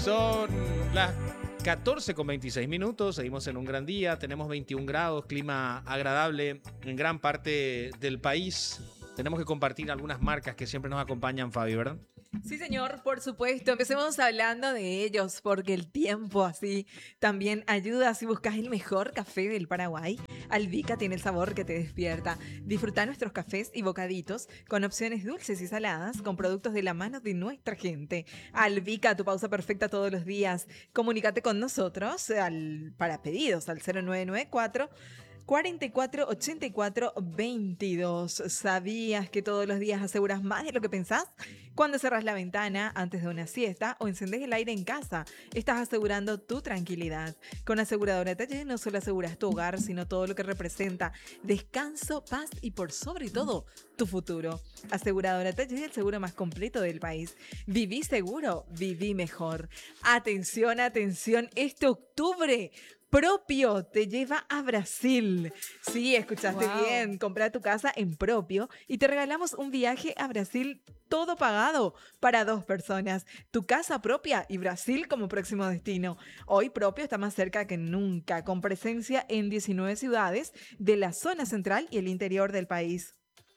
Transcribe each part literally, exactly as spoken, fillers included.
Son las catorce con veintiséis minutos, seguimos en un gran día, tenemos veintiún grados, clima agradable en gran parte del país. Tenemos que compartir algunas marcas que siempre nos acompañan, Fabi, ¿verdad? Sí, señor, por supuesto. Empecemos hablando de ellos, porque el tiempo así también ayuda. Si buscas el mejor café del Paraguay, Albica tiene el sabor que te despierta. Disfruta nuestros cafés y bocaditos con opciones dulces y saladas con productos de la mano de nuestra gente. Albica, tu pausa perfecta todos los días. Comunícate con nosotros al, para pedidos al cero nueve nueve cuatro cuarenta y cuatro ochenta y cuatro veintidós. ¿Sabías que todos los días aseguras más de lo que pensás? Cuando cerrás la ventana antes de una siesta o encendés el aire en casa, estás asegurando tu tranquilidad. Con Aseguradora Taller no solo aseguras tu hogar, sino todo lo que representa descanso, paz y por sobre todo, tu futuro. Aseguradora Taller es el seguro más completo del país. Viví seguro, viví mejor. Atención, atención, este octubre Propio te lleva a Brasil. Sí, escuchaste Wow. bien. Compra tu casa en Propio y te regalamos un viaje a Brasil todo pagado para dos personas. Tu casa propia y Brasil como próximo destino. Hoy Propio está más cerca que nunca, con presencia en diecinueve ciudades de la zona central y el interior del país.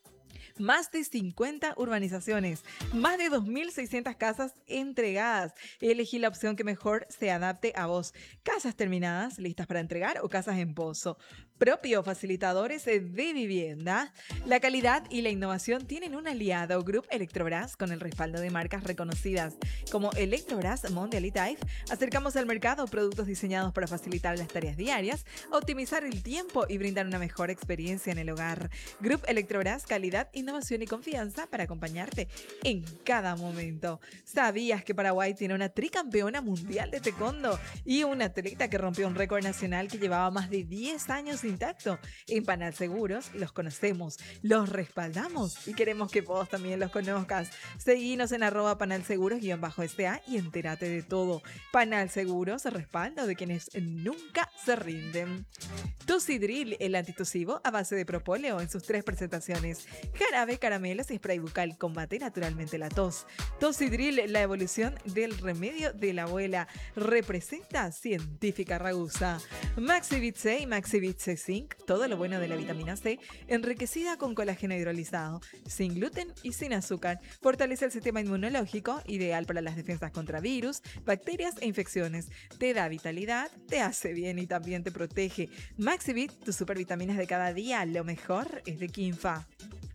Más de cincuenta urbanizaciones, más de dos mil seiscientas casas entregadas. Elegí la opción que mejor se adapte a vos. Casas terminadas, listas para entregar o casas en pozo. Propio facilitadores de vivienda. La calidad y la innovación tienen un aliado, Grupo Electrobras, con el respaldo de marcas reconocidas como Electrobras, Mondial y Taif. Acercamos al mercado productos diseñados para facilitar las tareas diarias, optimizar el tiempo y brindar una mejor experiencia en el hogar. Grupo Electrobras, calidad, innovación y confianza para acompañarte en cada momento. ¿Sabías que Paraguay tiene una tricampeona mundial de taekwondo y una atleta que rompió un récord nacional que llevaba más de diez años intacto? En Panal Seguros los conocemos, los respaldamos y queremos que vos también los conozcas. Seguinos en arroba panalseguros-sa y entérate de todo. Panal Seguros, respaldo de quienes nunca se rinden. Tusidril, el antitusivo a base de propóleo en sus tres presentaciones. Jarabe, caramelos y spray bucal combate naturalmente la tos. Tusidril, la evolución del remedio de la abuela. Representa científica ragusa. Maxivit C y Maxivit C Zinc, todo lo bueno de la vitamina C, enriquecida con colágeno hidrolizado, sin gluten y sin azúcar. Fortalece el sistema inmunológico, ideal para las defensas contra virus, bacterias e infecciones. Te da vitalidad, te hace bien y también te protege. Maxivit, tus supervitaminas de cada día, lo mejor es de Kinfa.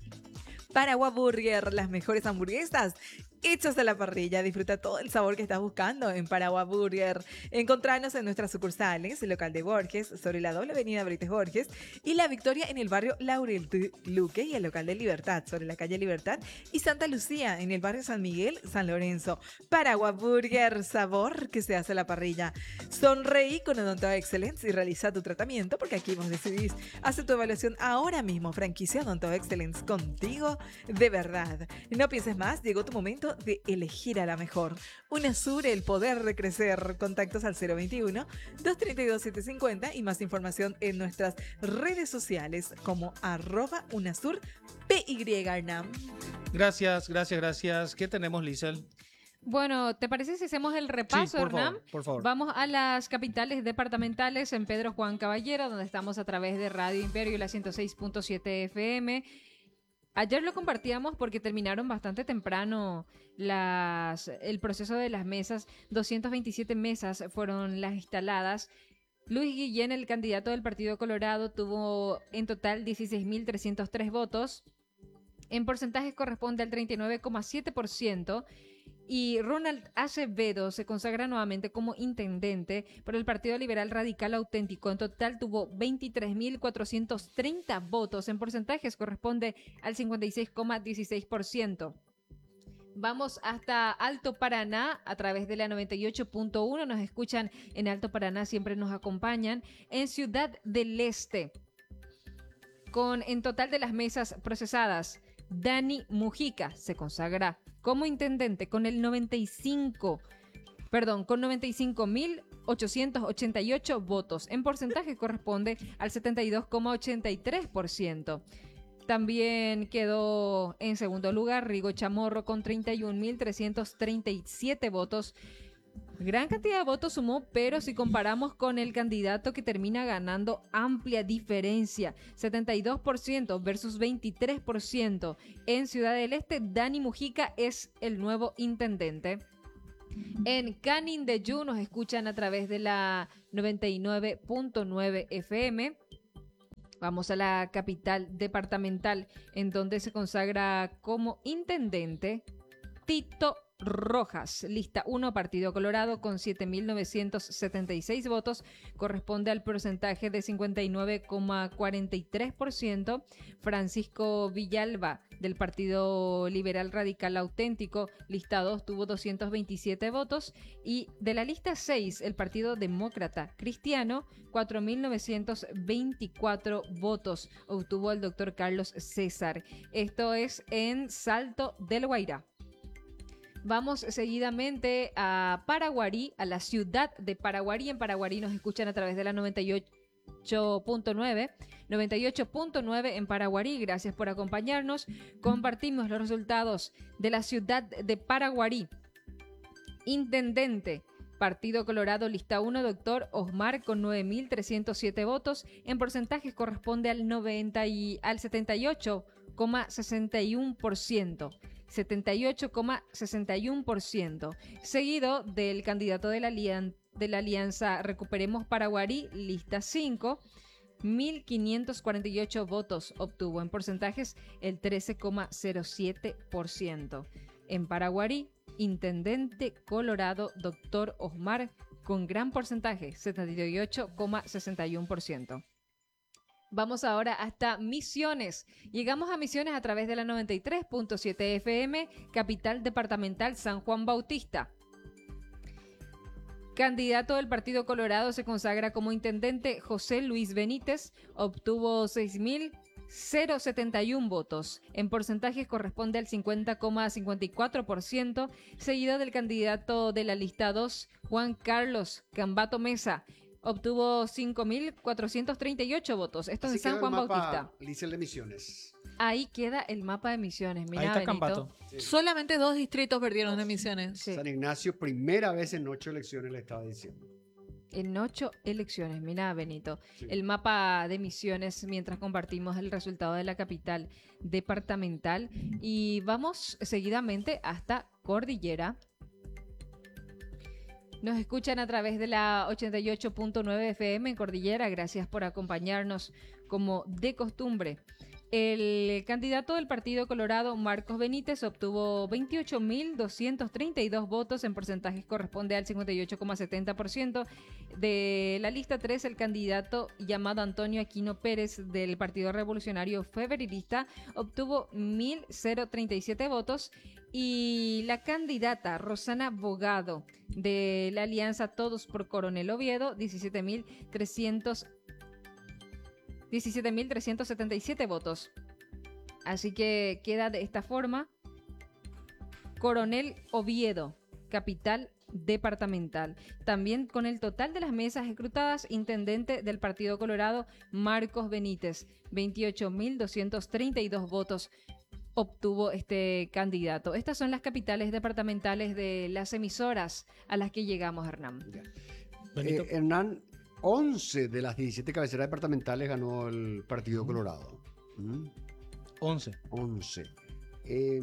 Paraguay Burger, las mejores hamburguesas hechas a la parrilla. Disfruta todo el sabor que estás buscando en Paraguay Burger. Encontrarnos en nuestras sucursales, el local de Borges, sobre la doble avenida Brites Borges, y La Victoria en el barrio Laurel Luque, y el local de Libertad, sobre la calle Libertad, y Santa Lucía, en el barrio San Miguel, San Lorenzo. Paraguay Burger, sabor que se hace a la parrilla. Sonreí con Odonto Excellence y realiza tu tratamiento, porque aquí vos decidís. Hace tu evaluación ahora mismo. Franquicia Odonto Excellence, contigo de verdad. No pienses más, llegó tu momento de elegir a la mejor. UNASUR, el poder de crecer. Contactos al cero veintiuno, dos treinta y dos, setecientos cincuenta y más información en nuestras redes sociales como arroba UNASUR P Y Arnam. Gracias, gracias, gracias. ¿Qué tenemos, Lizel? Bueno, ¿te parece si hacemos el repaso, Sí, por Hernán? favor, por favor. Vamos a las capitales departamentales en Pedro Juan Caballero, donde estamos a través de Radio Imperio y la ciento seis punto siete F M. Ayer lo compartíamos porque terminaron bastante temprano las, el proceso de las mesas. doscientas veintisiete mesas fueron las instaladas. Luis Guillén, el candidato del Partido Colorado, tuvo en total dieciséis mil trescientos tres votos. En porcentajes corresponde al treinta y nueve coma siete por ciento. Y Ronald Acevedo se consagra nuevamente como intendente por el Partido Liberal Radical Auténtico. En total tuvo veintitrés mil cuatrocientos treinta votos. En porcentajes corresponde al cincuenta y seis coma dieciséis por ciento. Vamos hasta Alto Paraná a través de la noventa y ocho punto uno. Nos escuchan en Alto Paraná, siempre nos acompañan. En Ciudad del Este, con en total de las mesas procesadas, Dani Mujica se consagra como intendente con el noventa y cinco, perdón, con noventa y cinco mil ochocientos ochenta y ocho votos. En porcentaje corresponde al setenta y dos coma ochenta y tres por ciento. También quedó en segundo lugar Rigo Chamorro con treinta y un mil trescientos treinta y siete votos. Gran cantidad de votos sumó, pero si comparamos con el candidato que termina ganando amplia diferencia, setenta y dos por ciento versus veintitrés por ciento en Ciudad del Este, Dani Mujica es el nuevo intendente. En Canindeyú nos escuchan a través de la noventa y nueve punto nueve F M. Vamos a la capital departamental, en donde se consagra como intendente Tito Rojas, lista uno, Partido Colorado, con siete mil novecientos setenta y seis votos, corresponde al porcentaje de cincuenta y nueve coma cuarenta y tres por ciento. Francisco Villalba, del Partido Liberal Radical Auténtico, lista dos, tuvo doscientos veintisiete votos, y de la lista seis, el Partido Demócrata Cristiano, cuatro mil novecientos veinticuatro votos, obtuvo el doctor Carlos César. Esto es en Salto del Guairá. Vamos seguidamente a Paraguarí, a la ciudad de Paraguarí. En Paraguarí nos escuchan a través de la noventa y ocho punto nueve. noventa y ocho punto nueve en Paraguarí. Gracias por acompañarnos. Compartimos los resultados de la ciudad de Paraguarí. Intendente, Partido Colorado, lista uno, doctor Osmar, con nueve mil trescientos siete votos. En porcentajes corresponde al, noventa y, al setenta y ocho coma sesenta y uno por ciento. setenta y ocho coma sesenta y uno por ciento, seguido del candidato de la, alian- de la alianza Recuperemos Paraguarí, lista cinco, mil quinientos cuarenta y ocho votos obtuvo, en porcentajes el trece coma cero siete por ciento. En Paraguarí, intendente Colorado, doctor Osmar, con gran porcentaje, setenta y ocho coma sesenta y uno por ciento. Vamos ahora hasta Misiones. Llegamos a Misiones a través de la noventa y tres punto siete F M, capital departamental San Juan Bautista. Candidato del Partido Colorado se consagra como intendente José Luis Benítez, obtuvo seis mil setenta y uno votos. En porcentajes corresponde al cincuenta coma cincuenta y cuatro por ciento, seguido del candidato de la lista dos, Juan Carlos Cambato Mesa. Obtuvo cinco mil cuatrocientos treinta y ocho votos. Esto Así en San Juan quedó el mapa Bautista. Lizel de Misiones. Ahí queda el mapa de Misiones. Mirá, Ahí está Benito. Cambato. Sí. Solamente dos distritos perdieron de Misiones. Sí. San Ignacio, primera vez en ocho elecciones, le estaba diciendo. En ocho elecciones. Mirá, Benito. Sí. El mapa de Misiones mientras compartimos el resultado de la capital departamental. Y vamos seguidamente hasta Cordillera. Nos escuchan a través de la ochenta y ocho punto nueve F M en Cordillera. Gracias por acompañarnos como de costumbre. El candidato del Partido Colorado, Marcos Benítez, obtuvo veintiocho mil doscientos treinta y dos votos. En porcentajes corresponde al cincuenta y ocho coma setenta por ciento. De la lista tres, el candidato llamado Antonio Aquino Pérez del Partido Revolucionario Federalista obtuvo mil treinta y siete votos. Y la candidata Rosana Bogado de la Alianza Todos por Coronel Oviedo, diecisiete mil trescientos setenta y siete votos. Así que queda de esta forma Coronel Oviedo, capital departamental. También con el total de las mesas escrutadas, intendente del Partido Colorado, Marcos Benítez, veintiocho mil doscientos treinta y dos votos obtuvo este candidato. Estas son las capitales departamentales de las emisoras a las que llegamos, Hernán. Benito. Eh, Hernán, once de las diecisiete cabeceras departamentales ganó el Partido Colorado. ¿Mm? once. once. Eh,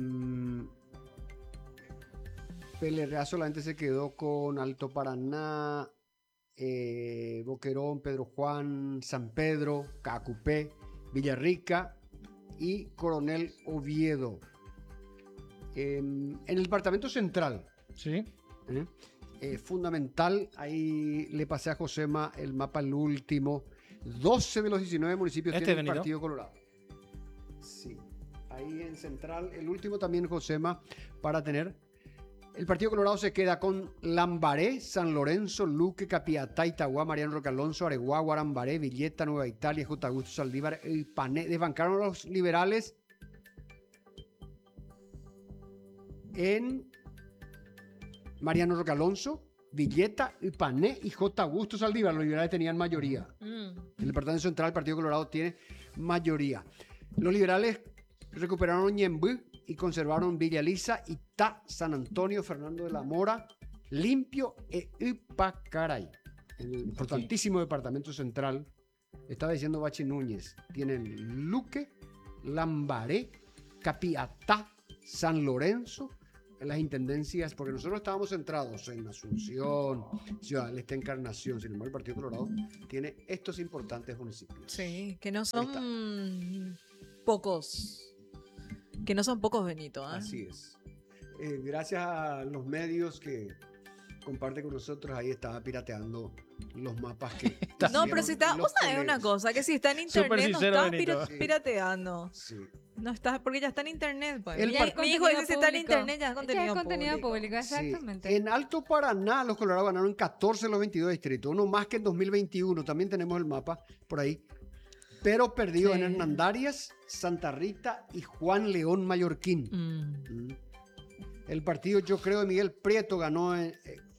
Pelerá solamente se quedó con Alto Paraná, eh, Boquerón, Pedro Juan, San Pedro, Cacupé, Villarrica y Coronel Oviedo. Eh, en el departamento central, Sí. ¿eh? Eh, fundamental, ahí le pasé a Josema el mapa, el último. doce de los diecinueve municipios Este, tienen el Benito. Partido Colorado. Sí, ahí en central, el último también, Josema, para tener. El Partido Colorado se queda con Lambaré, San Lorenzo, Luque, Capiatá, Itagua, Mariano Roque Alonso, Areguá, Guarambaré, Villeta, Nueva Italia, J. Augusto Saldívar y Pané. Desbancaron a los liberales en Mariano Roque Alonso, Villeta, Ipané y J. Augusto Saldívar. Los liberales tenían mayoría. En el departamento central, el Partido Colorado tiene mayoría. Los liberales recuperaron Ñembú y conservaron Villa Elisa, Itá, San Antonio, Fernando de la Mora, Limpio e Ipacaray, el importantísimo departamento central. Estaba diciendo Bachi Núñez. Tienen Luque, Lambaré, Capiatá, San Lorenzo, en las intendencias, porque nosotros estábamos centrados en Asunción, Ciudad del Este, Encarnación. Sin embargo, el Partido Colorado tiene estos importantes municipios. Sí, que no Ahí está. son pocos. Que no son pocos, Benito. ¿eh? Así es. Eh, gracias a los medios que comparten con nosotros, ahí estaba pirateando los mapas que. No, pero si está, los vos sabés colegas. una cosa, que si está en Súper internet no sincero, estás Benito. pira- pirateando. Sí. No estás, porque ya está en internet. Pues. El Mi- par- Mi hijo dice si está en internet ya es contenido, ya es contenido público. público, Sí. exactamente. En Alto Paraná, los Colorados ganaron catorce de los veintidós distritos, uno más que en dos mil veintiuno. También tenemos el mapa por ahí. Pero perdió Sí. en Hernandarias, Santa Rita y Juan León Mallorquín. Mm. Mm. El partido, yo creo, de Miguel Prieto ganó en,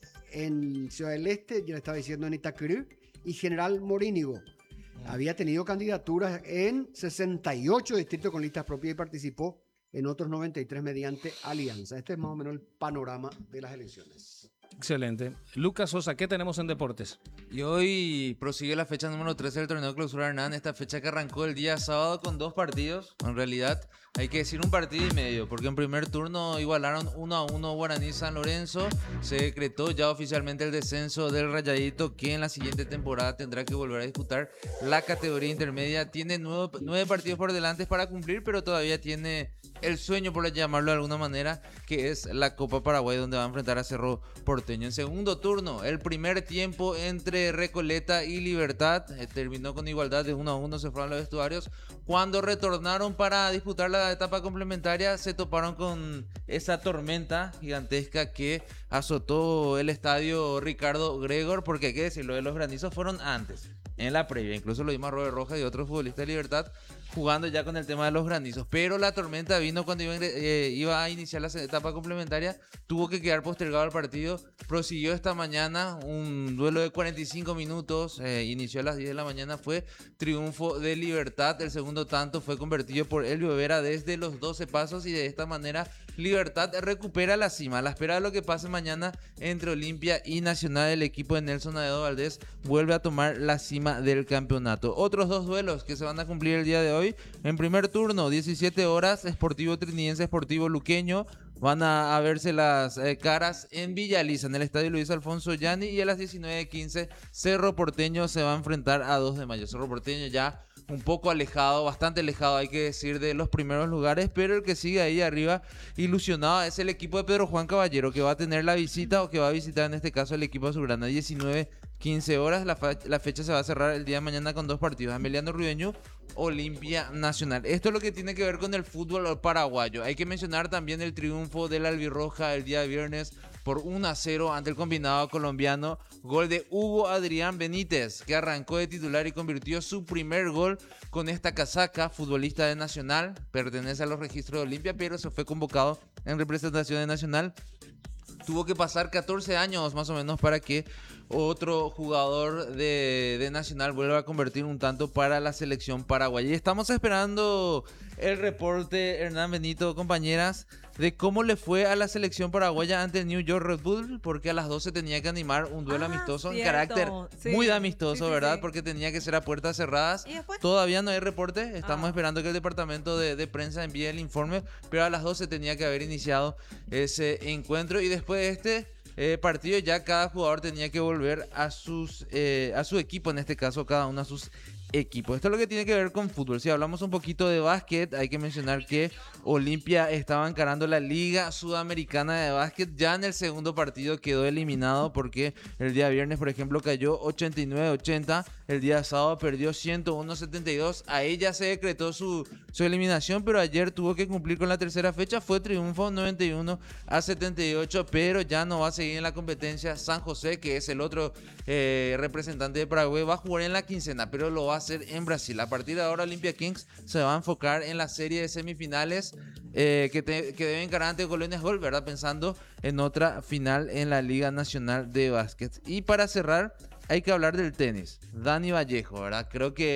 en Ciudad del Este, ya le estaba diciendo en Itacurú, y General Morínigo. Había tenido candidaturas en sesenta y ocho distritos con listas propias y participó en otros noventa y tres mediante alianza. Este es más o menos el panorama de las elecciones. Excelente. Lucas Sosa, ¿qué tenemos en deportes? Y hoy prosigue la fecha número trece del torneo Clausura Hernán, esta fecha que arrancó el día sábado con dos partidos. En realidad hay que decir un partido y medio, porque en primer turno igualaron uno a uno Guaraní San Lorenzo. Se decretó ya oficialmente el descenso del Rayadito, que en la siguiente temporada tendrá que volver a disputar la categoría intermedia. Tiene nueve, nueve partidos por delante para cumplir, pero todavía tiene el sueño, por llamarlo de alguna manera, que es la Copa Paraguay, donde va a enfrentar a Cerro Porteño. En segundo turno, el primer tiempo entre Recoleta y Libertad eh, terminó con igualdad de uno a uno, se fueron a los vestuarios. Cuando retornaron para disputar la etapa complementaria, se toparon con esa tormenta gigantesca que azotó el estadio Ricardo Gregor, porque hay que decirlo, de los granizos fueron antes, en la previa. Incluso lo vimos a Robert Rojas y otros futbolistas de Libertad jugando ya con el tema de los granizos. Pero la tormenta vino cuando iba, eh, iba a iniciar la etapa complementaria. Tuvo que quedar postergado el partido. Prosiguió esta mañana un duelo de cuarenta y cinco minutos. Eh, inició a las diez de la mañana. Fue triunfo de Libertad. El segundo tanto fue convertido por Elvio Vera desde los doce pasos. Y de esta manera Libertad recupera la cima. A la espera de lo que pase mañana entre Olimpia y Nacional, el equipo de Nelson Aedo Valdés vuelve a tomar la cima del campeonato. Otros dos duelos que se van a cumplir el día de hoy. En primer turno, diecisiete horas, Sportivo Trinidense, Sportivo Luqueño. Van a, a verse las eh, caras en Villaliza, en el estadio Luis Alfonso Yani. Y a las diecinueve quince, Cerro Porteño se va a enfrentar a dos de mayo. Cerro Porteño ya un poco alejado, bastante alejado, hay que decir, de los primeros lugares. Pero el que sigue ahí arriba, ilusionado, es el equipo de Pedro Juan Caballero, que va a tener la visita, o que va a visitar en este caso el equipo azulgrana. diecinueve quince horas, la, fa- la fecha se va a cerrar el día de mañana con dos partidos. Emiliano Ruideño, Olimpia Nacional. Esto es lo que tiene que ver con el fútbol paraguayo. Hay que mencionar también el triunfo del Albirroja el día de viernes por uno a cero ante el combinado colombiano. Gol de Hugo Adrián Benítez, que arrancó de titular y convirtió su primer gol con esta casaca. Futbolista de Nacional, pertenece a los registros de Olimpia, pero se fue convocado en representación de Nacional. Tuvo que pasar catorce años más o menos para que otro jugador de, de Nacional vuelva a convertir un tanto para la selección paraguaya. Y estamos esperando el reporte, Hernán Benito, compañeras, de cómo le fue a la selección paraguaya ante el New York Red Bull, porque a las doce tenía que animar un duelo Ah, cierto. amistoso, en carácter Sí. muy amistoso, Sí, sí, ¿verdad? sí. Porque tenía que ser a puertas cerradas. ¿Y después? Todavía no hay reporte, estamos Ah. esperando que el departamento de, de prensa envíe el informe, pero a las doce tenía que haber iniciado ese encuentro. Y después de este eh, partido ya cada jugador tenía que volver a, sus, eh, a su equipo, en este caso cada uno a sus equipos. Esto es lo que tiene que ver con fútbol. Si hablamos un poquito de básquet, hay que mencionar que Olimpia estaba encarando la Liga Sudamericana de Básquet. Ya en el segundo partido quedó eliminado porque el día viernes, por ejemplo, cayó ochenta y nueve ochenta. El día sábado perdió ciento uno setenta y dos. A ella se decretó su, su eliminación, pero ayer tuvo que cumplir con la tercera fecha. Fue triunfo noventa y uno a setenta y ocho, pero ya no va a seguir en la competencia. San José, que es el otro eh, representante de Paraguay, va a jugar en la quincena, pero lo va a hacer en Brasil. A partir de ahora, Olimpia Kings se va a enfocar en la serie de semifinales eh, que, te, que debe encarar ante Colonias Gol, ¿verdad? Pensando en otra final en la Liga Nacional de Básquet. Y para cerrar, hay que hablar del tenis. Dani Vallejo, ¿verdad? Creo que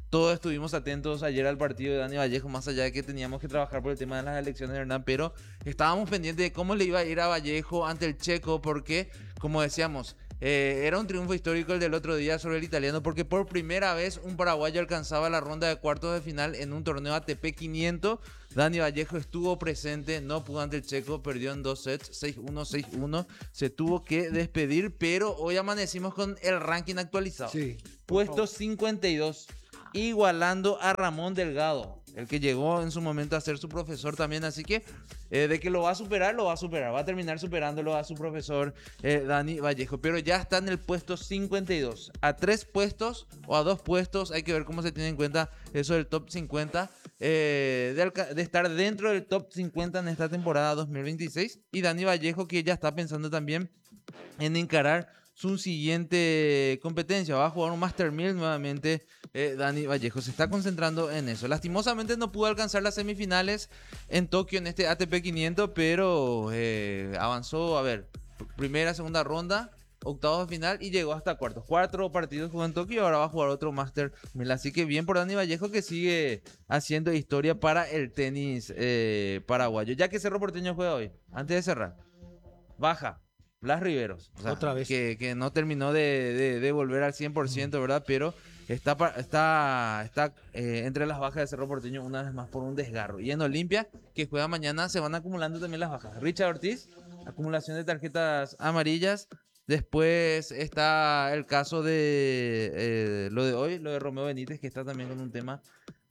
todos estuvimos atentos ayer al partido de Dani Vallejo, más allá de que teníamos que trabajar por el tema de las elecciones de Hernán, pero estábamos pendientes de cómo le iba a ir a Vallejo ante el checo, porque, como decíamos, eh, era un triunfo histórico el del otro día sobre el italiano, porque por primera vez un paraguayo alcanzaba la ronda de cuartos de final en un torneo A T P quinientos. Dani Vallejo estuvo presente, no pudo ante el checo, perdió en dos sets, seis uno, seis uno, se tuvo que despedir, pero hoy amanecimos con el ranking actualizado. Sí. Puesto cincuenta y dos, igualando a Ramón Delgado, el que llegó en su momento a ser su profesor también, así que eh, de que lo va a superar, lo va a superar, va a terminar superándolo a su profesor eh, Dani Vallejo, pero ya está en el puesto cincuenta y dos, a tres puestos o a dos puestos, hay que ver cómo se tiene en cuenta eso del top cincuenta, eh, de, alca- de estar dentro del top cincuenta en esta temporada dos mil veintiséis, y Dani Vallejo que ya está pensando también en encarar su siguiente competencia. Va a jugar un Master mil nuevamente. eh, Dani Vallejo se está concentrando en eso. Lastimosamente no pudo alcanzar las semifinales en Tokio en este A T P quinientos, pero eh, avanzó, a ver, primera, segunda ronda, octavos de final y llegó hasta cuartos. Cuatro partidos jugó en Tokio y ahora va a jugar otro Master mil. Así que bien por Dani Vallejo, que sigue haciendo historia para el tenis eh, paraguayo. Ya que Cerro Porteño juega hoy, antes de cerrar, baja Blas Riveros, o sea, Otra vez. Que, que no terminó de, de, de volver al cien por ciento, ¿verdad? Pero está, pa- está, está eh, entre las bajas de Cerro Porteño una vez más por un desgarro. Y en Olimpia, que juega mañana, se van acumulando también las bajas. Richard Ortiz, acumulación de tarjetas amarillas. Después está el caso de eh, lo de hoy, lo de Romeo Benítez, que está también con un tema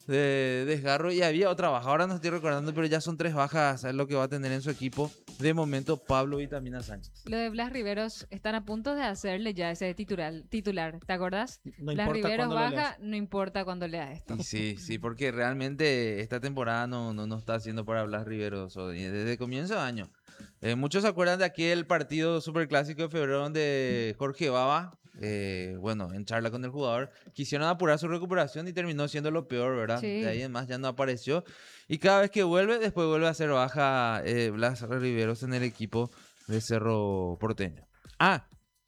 de desgarro, y había otra baja, ahora no estoy recordando, pero ya son tres bajas, es lo que va a tener en su equipo de momento Pablo Vitamina Sánchez. Lo de Blas Riveros, están a punto de hacerle ya ese titular, titular, ¿te acordás? No Blas importa Riveros cuándo lo baja, leas. no importa cuando lea esto. Y sí, sí, porque realmente esta temporada no, no, no está haciendo para Blas Riveros o- y desde comienzo de año. Eh, muchos se acuerdan de aquel partido superclásico de febrero donde Jorge Baba, eh, bueno, en charla con el jugador, quisieron apurar su recuperación y terminó siendo lo peor, ¿verdad? Sí. De ahí en más ya no apareció. Y cada vez que vuelve, después vuelve a ser baja eh, Blas Riveros en el equipo de Cerro Porteño. Ah,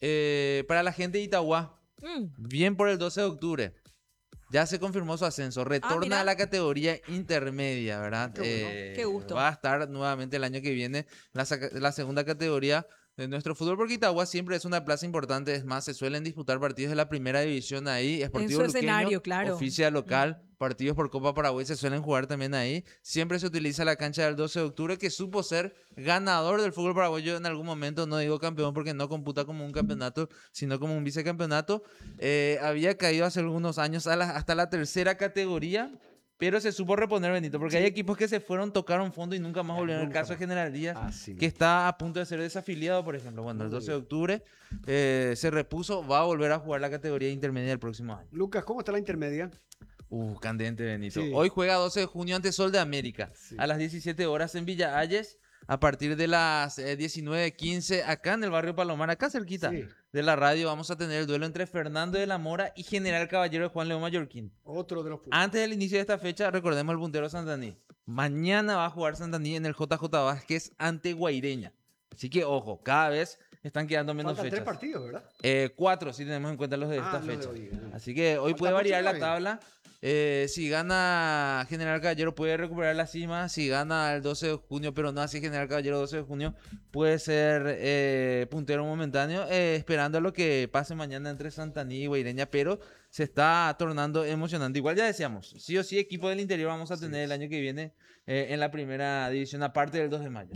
eh, para la gente de Itagua, Mm, bien por el doce de octubre. Ya se confirmó su ascenso. Retorna mira. a la categoría intermedia, ¿verdad? Qué bueno, Eh, qué gusto. Va a estar nuevamente el año que viene la, saca- la segunda categoría de nuestro fútbol, porque Itagua siempre es una plaza importante. Es más, se suelen disputar partidos de la primera división ahí. Sportivo su Luqueño, escenario, claro. oficia local. Partidos por Copa Paraguay se suelen jugar también ahí. Siempre se utiliza la cancha del doce de octubre, que supo ser ganador del fútbol paraguayo en algún momento. No digo campeón porque no computa como un campeonato, sino como un vicecampeonato. Eh, había caído hace algunos años a la- hasta la tercera categoría, pero se supo reponer, Benito, porque hay equipos que se fueron, tocaron fondo y nunca más volvieron. El nunca caso de más. General Díaz, Así que está a punto de ser desafiliado, por ejemplo. Bueno, el Muy doce de bien. octubre eh, se repuso, va a volver a jugar la categoría intermedia el próximo año. Lucas, ¿cómo está la intermedia? Uh, candente, Benito. Sí. Hoy juega doce de junio ante Sol de América. Sí. A las diecisiete horas en Villa Ayes. A partir de las eh, diecinueve quince acá en el barrio Palomar, acá cerquita Sí. de la radio, vamos a tener el duelo entre Fernando de la Mora y General Caballero de Juan León Mallorquín. Otro de los puntos. Antes del inicio de esta fecha, recordemos el puntero Santaní. Mañana va a jugar Santaní en el J J Vázquez ante Guaireña. Así que, ojo, cada vez están quedando menos Faltan fechas. tres partidos, ¿verdad? Eh, cuatro, si tenemos en cuenta los de Ah, esta los de fecha. hoy, ah. Así que hoy Falta puede variar la poquito todavía. tabla. Eh, si gana General Caballero puede recuperar la cima. Si gana el doce de junio, pero no así General Caballero doce de junio, puede ser eh, puntero momentáneo. eh, esperando a lo que pase mañana entre Santaní y Guaireña, pero se está tornando emocionante. Igual ya decíamos, sí o sí equipo del interior vamos a tener el año que viene eh, en la primera división, aparte del dos de mayo.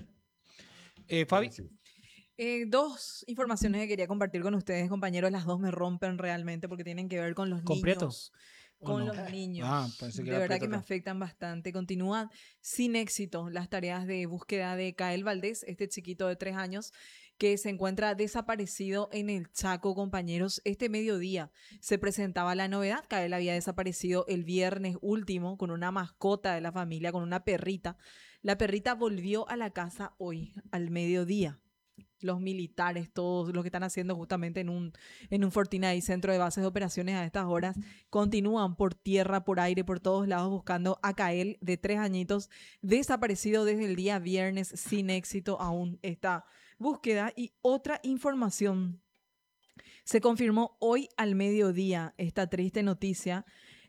Eh, Fabi, Sí. Eh, dos informaciones que quería compartir con ustedes, compañeros. Las dos me rompen realmente porque tienen que ver con los ¿Con niños. Prieto? ¿O Con no? los niños. Ah, pensé que de era verdad Prieto que me acá. afectan bastante. Continúan sin éxito las tareas de búsqueda de Kael Valdés, este chiquito de tres años que se encuentra desaparecido en el Chaco, compañeros. Este mediodía se presentaba la novedad. Kael había desaparecido el viernes último con una mascota de la familia, con una perrita. La perrita volvió a la casa hoy, al mediodía. Los militares, todos los que están haciendo justamente en un, en un Fortnite, centro de bases de operaciones a estas horas, continúan por tierra, por aire, por todos lados buscando a Kael de tres añitos, desaparecido desde el día viernes, sin éxito aún esta búsqueda. Y otra información, se confirmó hoy al mediodía esta triste noticia.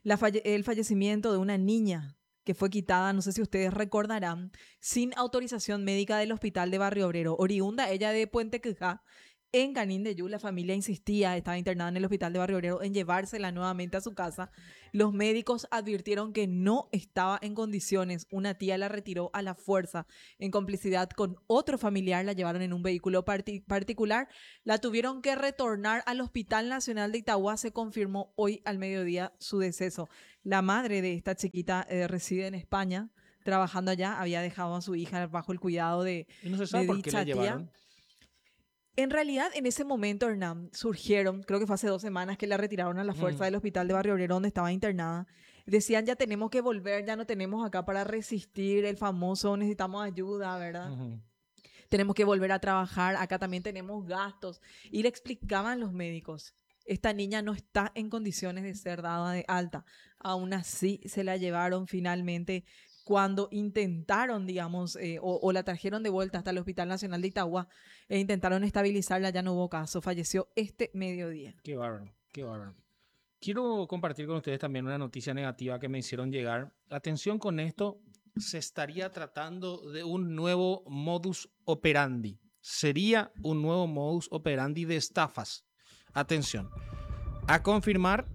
la falle- el fallecimiento de una niña que fue quitada, no sé si ustedes recordarán, sin autorización médica del hospital de Barrio Obrero. Oriunda, ella de Puente Quijá, en Canindeyú. La familia insistía, estaba internada en el hospital de Barrio Obrero, en llevársela nuevamente a su casa. Los médicos advirtieron que no estaba en condiciones. Una tía la retiró a la fuerza. En complicidad con otro familiar, la llevaron en un vehículo parti- particular. La tuvieron que retornar al Hospital Nacional de Itagua. Se confirmó hoy al mediodía su deceso. La madre de esta chiquita eh, reside en España, trabajando allá. Había dejado a su hija bajo el cuidado de, Y no se sabe de por qué dicha la tía. llevaron. En realidad, en ese momento, Hernán, surgieron, creo que fue hace dos semanas que la retiraron a la fuerza Mm. del hospital de Barrio Obrero donde estaba internada. Decían, ya tenemos que volver, ya no tenemos acá para resistir el famoso, necesitamos ayuda, ¿verdad? Ujú. Tenemos que volver a trabajar, acá también tenemos gastos. Y le explicaban los médicos, esta niña no está en condiciones de ser dada de alta. Aún así, se la llevaron finalmente cuando intentaron, digamos, eh, o, o la trajeron de vuelta hasta el Hospital Nacional de Itagua e intentaron estabilizarla, ya no hubo caso. Falleció este mediodía. Qué bárbaro, qué bárbaro. Quiero compartir con ustedes también una noticia negativa que me hicieron llegar. Atención con esto, se estaría tratando de un nuevo modus operandi. Sería un nuevo modus operandi de estafas. Atención. A confirmar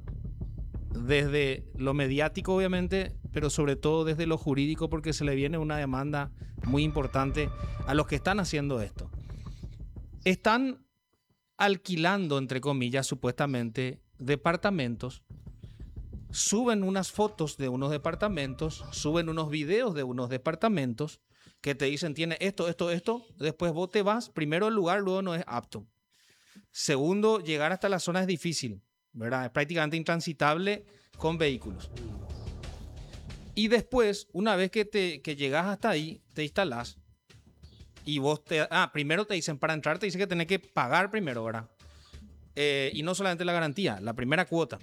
desde lo mediático, obviamente, pero sobre todo desde lo jurídico, porque se le viene una demanda muy importante a los que están haciendo esto. Están alquilando, entre comillas, supuestamente, departamentos, suben unas fotos de unos departamentos, suben unos videos de unos departamentos que te dicen, tiene esto, esto, esto, después vos te vas, primero el lugar, luego no es apto. Segundo, llegar hasta la zona es difícil, ¿verdad? Es prácticamente intransitable con vehículos. Y después, una vez que, te, que llegas hasta ahí, te instalás y vos te... Ah, primero te dicen, para entrar te dicen que tenés que pagar primero, ¿verdad? Eh, y no solamente la garantía, la primera cuota.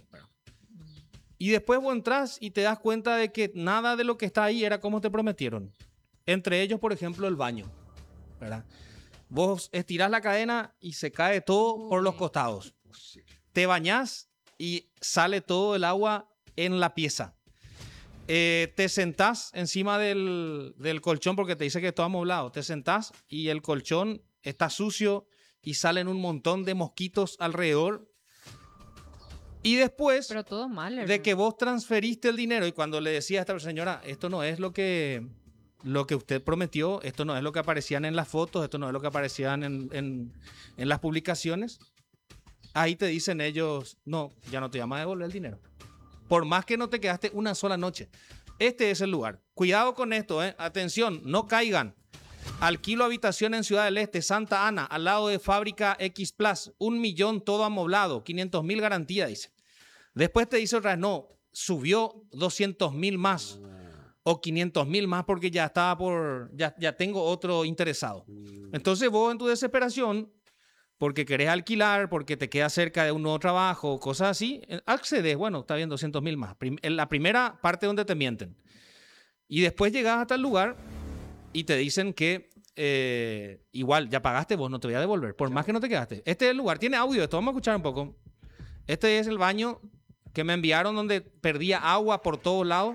Y después vos entras y te das cuenta de que nada de lo que está ahí era como te prometieron. Entre ellos, por ejemplo, el baño, ¿verdad? Vos estirás la cadena y se cae todo por los costados. Te bañás y sale todo el agua en la pieza. Eh, te sentás encima del, del colchón porque te dice que todo amoblado. Te sentás y el colchón está sucio y salen un montón de mosquitos alrededor. Y después Pero todo mal, de hermano. que vos transferiste el dinero y cuando le decía a esta señora, esto no es lo que, lo que usted prometió, esto no es lo que aparecían en las fotos, esto no es lo que aparecían en, en, en las publicaciones, ahí te dicen ellos, no, ya no te llama a devolver el dinero. Por más que no te quedaste una sola noche. Este es el lugar. Cuidado con esto, ¿eh? Atención, no caigan. Alquilo habitación en Ciudad del Este, Santa Ana, al lado de Fábrica X Plus. Un millón todo amoblado, quinientos mil garantía, dice. Después te dice otra vez, no, subió doscientos mil más o quinientos mil más porque ya estaba por, ya, ya tengo otro interesado. Entonces vos en tu desesperación, porque querés alquilar, porque te queda cerca de un nuevo trabajo, cosas así, accedes, bueno, está bien, doscientos mil más. Prim- en la primera parte donde te mienten. Y después llegas hasta el lugar y te dicen que eh, igual, ya pagaste, vos no te voy a devolver, por más que no te quedaste. Este es el lugar, tiene audio, esto vamos a escuchar un poco. Este es el baño que me enviaron donde perdía agua por todos lados.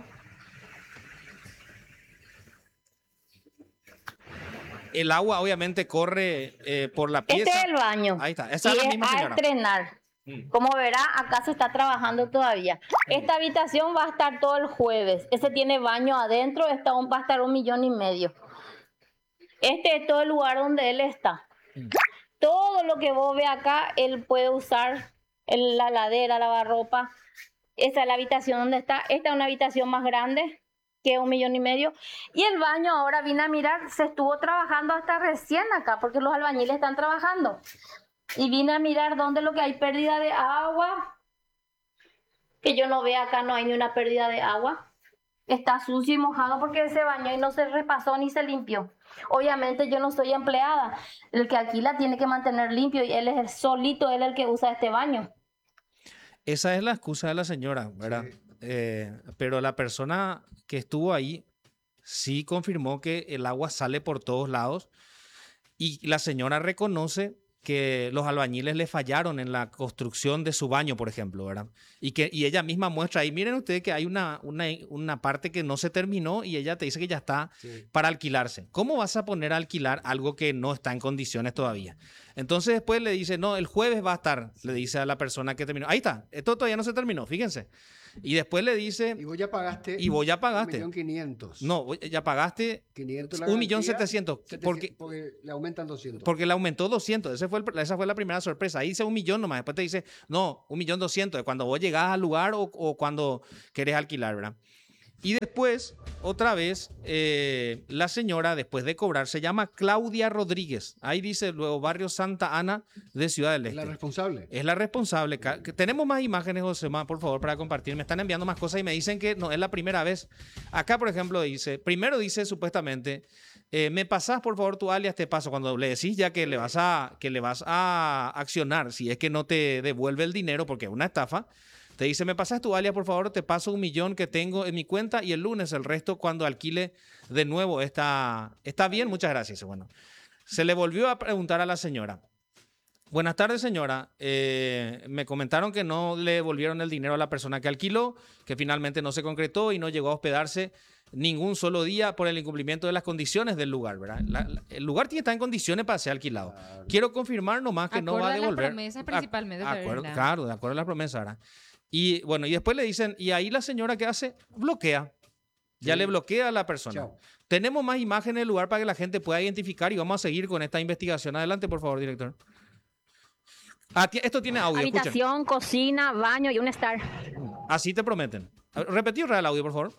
El agua obviamente corre eh, por la pieza. Este es el baño. Ahí está, esa y es la es misma a señora. estrenar. Mm. Como verá, acá se está trabajando todavía. Esta habitación va a estar todo el jueves. Ese tiene baño adentro, esta va a estar un millón y medio. Este es todo el lugar donde él está. Mm. Todo lo que vos ve acá, él puede usar el- la ladera, lavarropa. Esa es la habitación donde está. Esta es una habitación más grande que un millón y medio. Y el baño, ahora vine a mirar, se estuvo trabajando hasta recién acá, porque los albañiles están trabajando. Y vine a mirar dónde lo que hay pérdida de agua. Que yo no veo acá, no hay ni una pérdida de agua. Está sucio y mojado porque se bañó y no se repasó ni se limpió. Obviamente yo no soy empleada. El que alquila tiene que mantener limpio y él es el solito, él es el que usa este baño. Esa es la excusa de la señora, ¿verdad? Eh, pero la persona que estuvo ahí sí confirmó que el agua sale por todos lados y la señora reconoce que los albañiles le fallaron en la construcción de su baño, por ejemplo, ¿verdad? Y, que, y ella misma muestra ahí, miren ustedes que hay una, una, una parte que no se terminó y ella te dice que ya está Sí. para alquilarse. ¿Cómo vas a poner a alquilar algo que no está en condiciones todavía? Entonces después le dice, no, el jueves va a estar, le dice a la persona que terminó. Ahí está, esto todavía no se terminó, fíjense. Y después le dice, Y vos ya pagaste. y vos ya pagaste. Un millón quinientos. No, ya pagaste quinientos la un millón garantía, setecientos, porque- porque le aumentan doscientos. porque le aumentó doscientos. Ese fue el- esa fue la primera sorpresa. Ahí dice un millón nomás. Después te dice, no, un millón doscientos. Es cuando vos llegás al lugar o, o cuando querés alquilar, ¿verdad? Y después, otra vez, eh, la señora, después de cobrar, se llama Claudia Rodríguez. Ahí dice luego Barrio Santa Ana de Ciudad del Es la Este. responsable. Es la responsable. Ca- que Tenemos más imágenes, Josema, por favor, para compartir. Me están enviando más cosas y me dicen que no es la primera vez. Acá, por ejemplo, dice, primero dice supuestamente, eh, me pasás, por favor, tu alias, te paso. Cuando le decís ya que le vas a, que le vas a accionar, si es que no te devuelve el dinero, porque es una estafa, te dice, me pasas tu alias, por favor, te paso un millón que tengo en mi cuenta y el lunes el resto cuando alquile de nuevo está, está bien, muchas gracias. Bueno, se le volvió a preguntar a la señora. Buenas tardes, señora. Eh, me comentaron que no le devolvieron el dinero a la persona que alquiló, que finalmente no se concretó y no llegó a hospedarse ningún solo día por el incumplimiento de las condiciones del lugar, ¿verdad? La- la- el lugar tiene que estar en condiciones para ser alquilado. Quiero confirmar nomás que no va a Acorde a las devolver. promesas principalmente, Ac- acuerdo- ¿verdad? claro, de acuerdo a las promesas, ¿verdad? Y bueno, y después le dicen, y ahí la señora ¿qué hace? Bloquea. Ya Sí. le bloquea a la persona. Chao. Tenemos más imágenes del lugar para que la gente pueda identificar y vamos a seguir con esta investigación. Adelante, por favor, director. Ah, ti- esto tiene audio, escuchen. Habitación, cocina, baño y un estar. Así te prometen. A- Repetí otra vez el audio, por favor.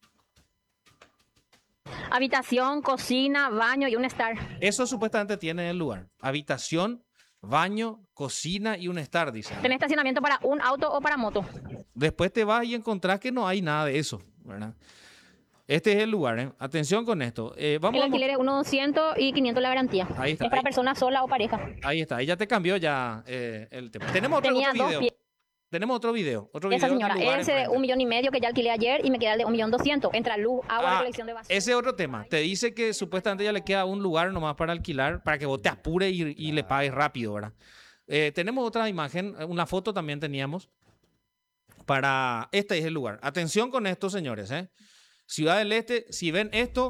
Habitación, cocina, baño y un estar. Eso supuestamente tiene el lugar. Habitación, baño, cocina y un estar, dice. Tenés estacionamiento para un auto o para moto. Después te vas y encontrás que no hay nada de eso, ¿verdad? Este es el lugar, ¿eh? Atención con esto. Eh, vamos El a mo- alquiler es uno doscientos y quinientos la garantía. Ahí está, Es para ahí- persona sola o pareja. Ahí está, ahí ya te cambió ya eh, el tema. Tenemos otro, Tenía otro dos video. pies. Tenemos otro video. Otro Esa video señora, del lugar ese de enfrente. un millón y medio que ya alquilé ayer y me queda el de un millón doscientos. Entra luz, agua, Ah, recolección de basura. ese es otro tema. Te dice que supuestamente ya le queda un lugar nomás para alquilar, para que vos te apures y, y le pagues rápido, ¿verdad? Eh, tenemos otra imagen, una foto también teníamos. Para. Este es el lugar. Atención con esto, señores, ¿eh? Ciudad del Este, si ven esto,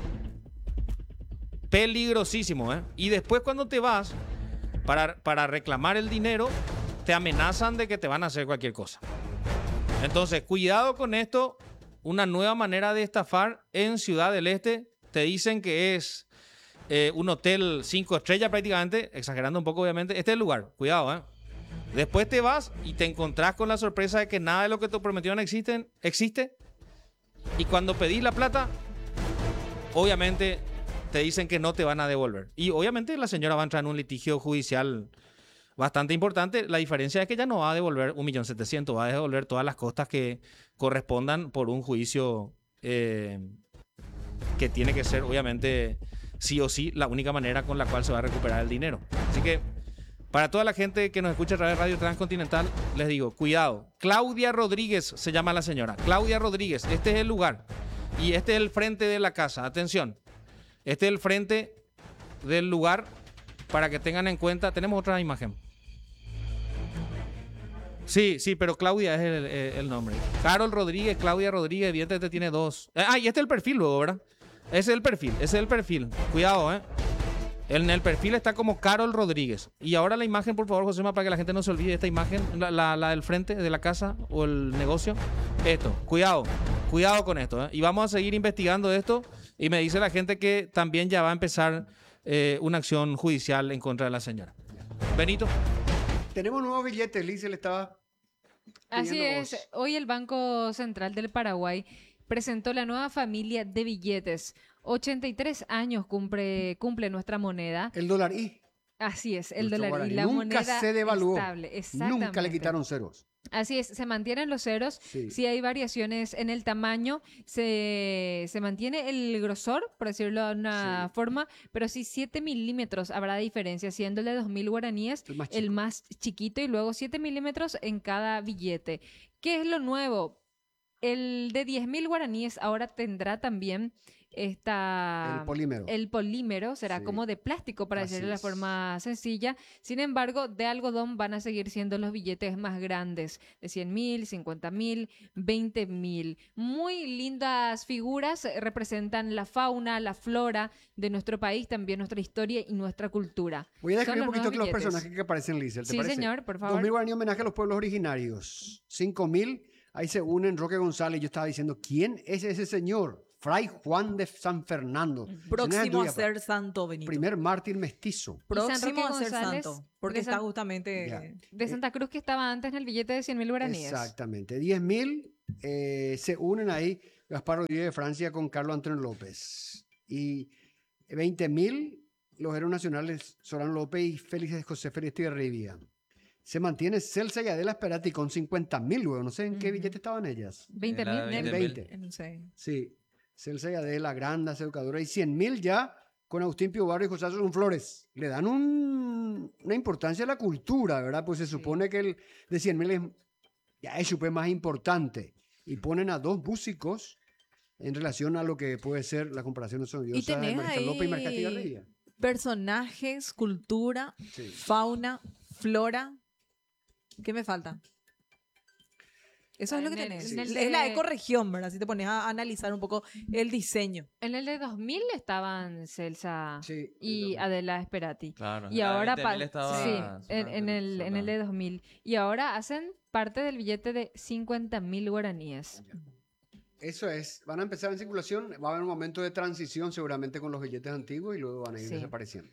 peligrosísimo, ¿eh? Y después cuando te vas para, para reclamar el dinero, te amenazan de que te van a hacer cualquier cosa. Entonces, cuidado con esto. Una nueva manera de estafar en Ciudad del Este. Te dicen que es eh, un hotel cinco estrellas prácticamente, exagerando un poco obviamente. Este es el lugar, cuidado, ¿eh? Después te vas y te encontrás con la sorpresa de que nada de lo que te prometieron existen, existe. Y cuando pedís la plata, obviamente te dicen que no te van a devolver. Y obviamente la señora va a entrar en un litigio judicial bastante importante. La diferencia es que ya no va a devolver un millón setecientos, va a devolver todas las costas que correspondan por un juicio eh, que tiene que ser, obviamente, sí o sí, la única manera con la cual se va a recuperar el dinero. Así que, para toda la gente que nos escucha a través de Radio Transcontinental, les digo, cuidado. Claudia Rodríguez se llama la señora. Claudia Rodríguez, este es el lugar. Y este es el frente de la casa. Atención. Este es el frente del lugar para que tengan en cuenta. Tenemos otra imagen. Sí, sí, pero Claudia es el, el- el nombre. Carol Rodríguez, Claudia Rodríguez, evidentemente tiene dos. Eh, Ah, y este es el perfil luego, ¿verdad? Ese es el perfil, ese es el perfil. Cuidado, ¿eh? En el perfil está como Carol Rodríguez. Y ahora la imagen, por favor, Josema, para que la gente no se olvide esta imagen, la, la- la del frente de la casa o el negocio. Esto, cuidado, cuidado con esto, ¿eh? Y vamos a seguir investigando esto. Y me dice la gente que también ya va a empezar eh, una acción judicial en contra de la señora. Benito. Tenemos nuevos billetes, Liz, le estaba Así pidiendo es. voz. Hoy el Banco Central del Paraguay presentó la nueva familia de billetes. ochenta y tres años cumple, cumple nuestra moneda. El dólar I. Así es, el nuestro dólar y guaraní. la Nunca moneda se devaluó. estable. Nunca le Exactamente. quitaron ceros. Así es, se mantienen los ceros. Sí. Sí hay variaciones en el tamaño, se, se mantiene el grosor, por decirlo de una Sí. forma, pero sí siete milímetros habrá diferencia, siendo el de dos mil guaraníes El más el chico. más chiquito y luego siete milímetros en cada billete. ¿Qué es lo nuevo? El de diez mil guaraníes ahora tendrá también esta, El polímero. el polímero será Sí. como de plástico, para Así decirlo de la es. forma sencilla. Sin embargo, de algodón van a seguir siendo los billetes más grandes, de cien mil, cincuenta mil, veinte mil. Muy lindas figuras, eh, representan la fauna, la flora de nuestro país, también nuestra historia y nuestra cultura. Voy a Son describir un los poquito nuevos que los billetes. personajes que aparecen, Lizel, ¿te Sí, parece? señor, por dos favor. mil guaraníes homenaje a los pueblos originarios. cinco mil, ahí se unen Roque González. Yo estaba diciendo, ¿quién es ese señor? Fray Juan de San Fernando. Próximo a Tuya, ser santo, Benito. Primer mártir mestizo. Y San Roque Próximo a ser González, santo. Porque de está San- justamente... Ya. De Santa Cruz, que estaba antes en el billete de cien mil guaraníes. Exactamente. diez mil eh, se unen ahí Gaspar Rodríguez de Francia con Carlos Antonio López. Y veinte mil los héroes nacionales Solano López y Félix José Félix Rivia. Se mantiene Celsa y Adela Esperati con cincuenta mil luego. No sé en qué Ujú. billete estaban ellas. veinte La mil. veinte Nel. mil. veinte. No sé. Sí. Celsa y Adela, Grandas, Educadora. Y cien mil ya con Agustín Pío Barrio y José Asunción Flores. Le dan un- una importancia a la cultura, ¿verdad? Pues se supone que el de cien mil es ya es súper más importante. Y ponen a dos músicos en relación a lo que puede ser la comparación sonidiosa de tenés Margarita López y ahí- Marcatilla Rivia. Personajes, cultura, Sí. fauna, flora. ¿Qué me falta? Eso es lo que En el- tenés. en el Es la de- ecorregión, ¿verdad? Si te pones a analizar un poco el diseño. En el de dos mil estaban Celsa Sí, y el- Adela Esperati. Claro. Y la ahora veinte pa- mil estaba sí, sonando en, en el, en el de sola. dos mil. Y ahora hacen parte del billete de cincuenta mil guaraníes. Eso es. Van a empezar en circulación. Va a haber un momento de transición seguramente con los billetes antiguos y luego van a ir Sí. desapareciendo.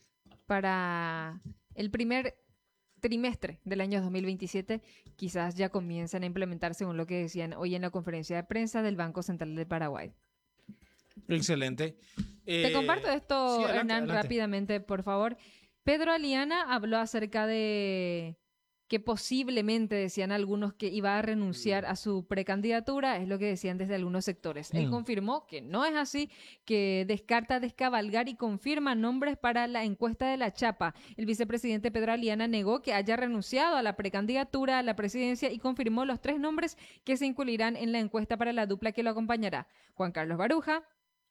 Para el primer trimestre del año dos mil veintisiete, quizás ya comiencen a implementar, según lo que decían hoy en la conferencia de prensa del Banco Central del Paraguay. Excelente. Te Eh, comparto esto, sí, adelante, Hernán, adelante. rápidamente, por favor. Pedro Aliana habló acerca de que posiblemente, decían algunos, que iba a renunciar a su precandidatura, es lo que decían desde algunos sectores. Él Mm. confirmó que no es así, que descarta descabalgar y confirma nombres para la encuesta de la Chapa. El vicepresidente Pedro Aliana negó que haya renunciado a la precandidatura a la presidencia y confirmó los tres nombres que se incluirán en la encuesta para la dupla que lo acompañará: Juan Carlos Baruja,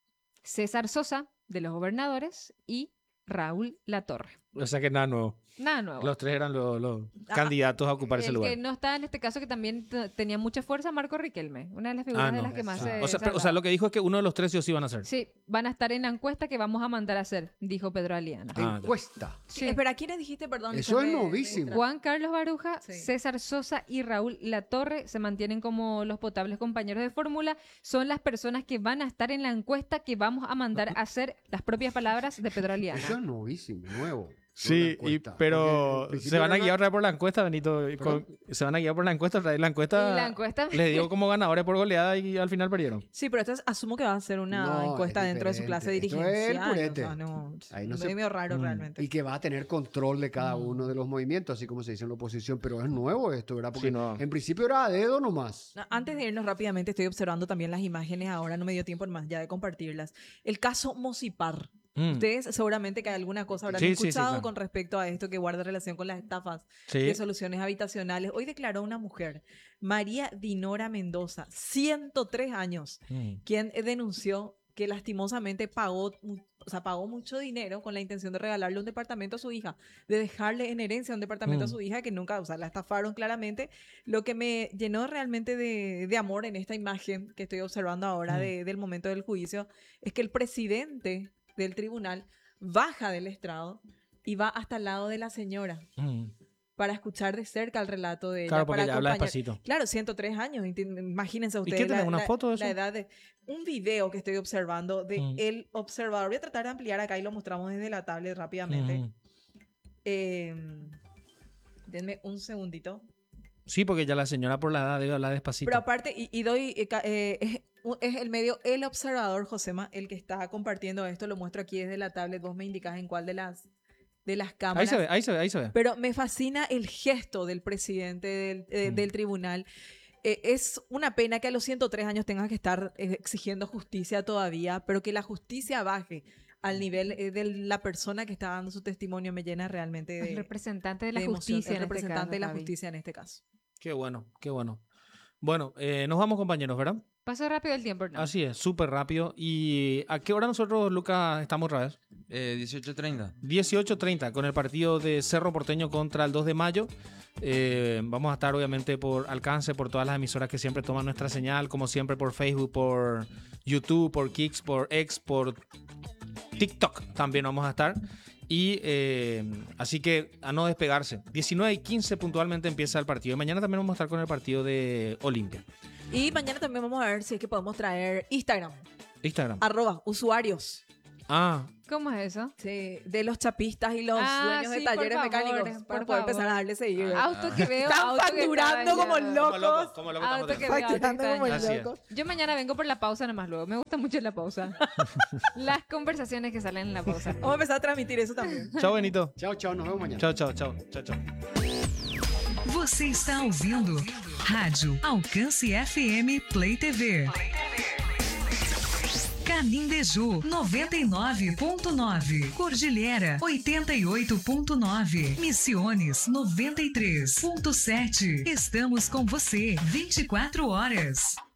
César Sosa, de los Gobernadores, y Raúl Latorre. O sea que nada nuevo. Nada nuevo. Los tres eran los, los Ah, candidatos a ocupar ese El lugar. que no está en este caso, que también t- tenía mucha fuerza, Marco Riquelme, una de las figuras Ah, de no. las que más Ah. se, O sea, se pero- o sea, hablaba. lo que dijo es que uno de los tres sí o sí van a hacer. Sí, van a estar en la encuesta que vamos a mandar a hacer, dijo Pedro Aliana. Ah, ya. Encuesta. Sí. Espera, ¿quiénes dijiste? Perdón. Eso es me- me novísimo. distraje. Juan Carlos Baruja, Sí. César Sosa y Raúl Latorre se mantienen como los potables compañeros de fórmula. Son las personas que van a estar en la encuesta que vamos a mandar a hacer, las propias palabras de Pedro Aliana. Eso es novísimo, nuevo. Sí, Una y- encuesta. Porque pero al principio se van a era guiar otra vez por la encuesta, Benito. y ¿Perdón? con- se van a guiar por la encuesta. otra vez La encuesta, Y la encuesta- les dio como ganadores por goleada y al final perdieron. Sí, pero esto es- asumo que va a ser una No, encuesta es dentro de su clase diferente. Esto es el dirigencial. purete. O sea, no, Ahí no es se- medio raro Mm. realmente. Y que va a tener control de cada Mm. uno de los movimientos, así como se dice en la oposición. Pero es nuevo esto, ¿verdad? Porque Sí, no. en principio era a dedo nomás. No, Antes de irnos rápidamente, estoy observando también las imágenes. Ahora no me dio tiempo más ya de compartirlas. El caso Mosipar. Mm. Ustedes seguramente que alguna cosa habrán Sí, sí, sí, escuchado claro. con respecto a esto que guarda relación con las estafas Sí. de soluciones habitacionales. Hoy declaró una mujer, María Dinora Mendoza, ciento tres años, Mm. quien denunció que lastimosamente pagó, mu- o sea, pagó mucho dinero con la intención de regalarle un departamento a su hija, de dejarle en herencia un departamento a Mm. su hija que nunca, o sea, la estafaron claramente. Lo que me llenó realmente de, de amor en esta imagen que estoy observando ahora Mm. de- del momento del juicio es que el presidente del tribunal baja del estrado y va hasta el lado de la señora Mm. para escuchar de cerca el relato de ella. Claro, porque para ella habla acompañar- despacito. Claro, ciento tres años, enti- imagínense ¿Y ustedes. qué tenés, la- una la- foto de eso? La edad de un video que estoy observando de Mm. El Observador. Voy a tratar de ampliar acá y lo mostramos desde la tablet rápidamente. Mm. Eh, denme un segundito. Sí, porque ya la señora por la edad debe hablar despacito. Pero aparte, y, y doy, eh, ca- eh, es, un- es el medio El Observador, Josema, el que está compartiendo esto. Lo muestro aquí desde la tablet. Vos me indicás en cuál de las, de las ahí cámaras. se ve, ahí se ve, ahí se ve. Pero me fascina el gesto del presidente del, eh, Mm. del tribunal. Eh, es una pena que a los ciento tres años tengas que estar eh, exigiendo justicia todavía, pero que la justicia baje al nivel eh, de la persona que está dando su testimonio me llena realmente de, El representante de la de emoción. justicia. El en este representante caso, de la Javi. justicia en este caso. Qué bueno, qué bueno. Bueno, eh, nos vamos, compañeros, ¿verdad? Pasó rápido el tiempo, ¿no? Así es, súper rápido. ¿Y a qué hora nosotros, Lucas, estamos otra vez? Eh, dieciocho treinta. dieciocho treinta con el partido de Cerro Porteño contra el dos de mayo. Eh, vamos a estar obviamente por alcance por todas las emisoras que siempre toman nuestra señal, como siempre por Facebook, por YouTube, por Kicks, por X, por TikTok también vamos a estar. Y eh, así que a no despegarse. diecinueve y quince puntualmente empieza el partido. Y mañana también vamos a estar con el partido de Olimpia. Y mañana también vamos a ver si es que podemos traer Instagram, Instagram. arroba usuarios. Ah, ¿Cómo es eso? Sí, de los chapistas y los Ah, dueños sí, de por talleres favor, mecánicos para por poder empezar favor. a darle seguir. Auto que veo, Están auto que facturando estaba como ya. locos. como loco Auto estamos que de- veo, auto que Facturando como estaba ya. Así es. locos. Yo mañana vengo por la pausa nomás luego. Me gusta mucho la pausa. Las conversaciones que salen en la pausa. Vamos a empezar a transmitir eso también. Chao, Benito. Chao, chao, nos vemos mañana. Chao, chao, chao. Chao, chao. Você está ouvindo Rádio Alcance F M Play T V. Canindeju noventa e nove ponto nove, Cordilheira oitenta e oito ponto nove, Missiones noventa e três ponto sete. Estamos com você vinte e quatro horas.